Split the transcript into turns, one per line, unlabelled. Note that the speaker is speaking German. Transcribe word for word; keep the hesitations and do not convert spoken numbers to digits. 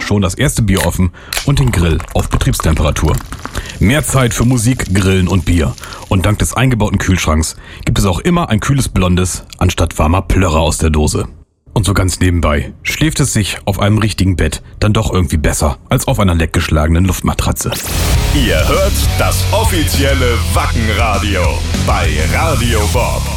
schon das erste Bier offen und den Grill auf Betriebstemperatur. Mehr Zeit für Musik, Grillen und Bier. Und dank des eingebauten Kühlschranks gibt es auch immer ein kühles Blondes anstatt warmer Plörre aus der Dose. Und so ganz nebenbei schläft es sich auf einem richtigen Bett dann doch irgendwie besser als auf einer leckgeschlagenen Luftmatratze.
Ihr hört das offizielle Wacken-Radio bei Radio Bob.